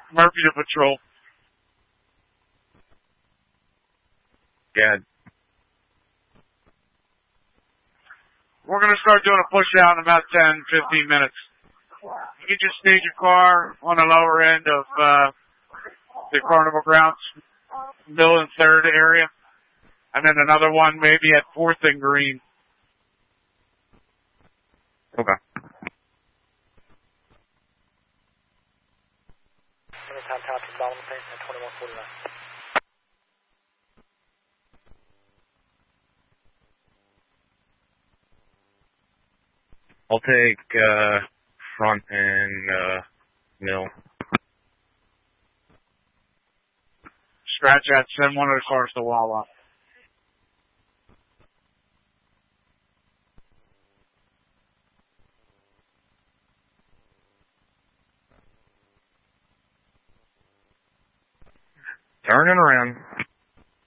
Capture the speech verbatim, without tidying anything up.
Murphy to patrol. Good. We're going to start doing a push out in about ten, fifteen minutes. You can just stage your car on the lower end of uh, the carnival grounds, middle and third area, and then another one maybe at fourth and green. Okay. I'll take uh, front and uh, middle. Scratch that. Send one of the cars to Wawa. Turning around.